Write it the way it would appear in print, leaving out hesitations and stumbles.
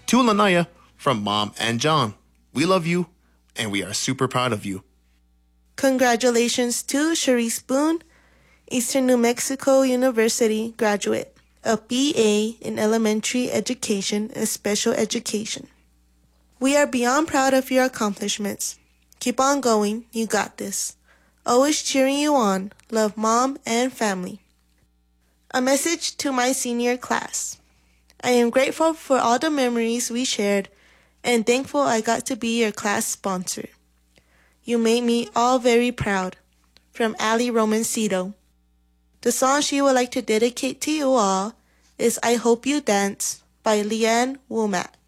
To Lanaya from Mom and John. We love you, and we are super proud of you. Congratulations to Sharice Boone, Eastern New Mexico University graduate, a BA in Elementary Education and Special Education. We are beyond proud of your accomplishments. Keep on going, you got this. Always cheering you on. Love, Mom and family. A message to my senior class. I am grateful for all the memories we shared and thankful I got to be your class sponsor. You made me all very proud. From Ali Romancito. The song she would like to dedicate to you all is I Hope You Dance by Leanne Womack.